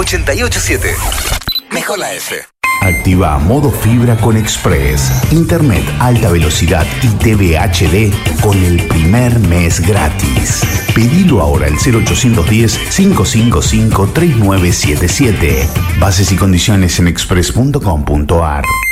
887. Mejor la F. Activa modo fibra con Express. Internet alta velocidad y TV HD con el primer mes gratis. Pedilo ahora al 0810-555-3977. Bases y condiciones en express.com.ar.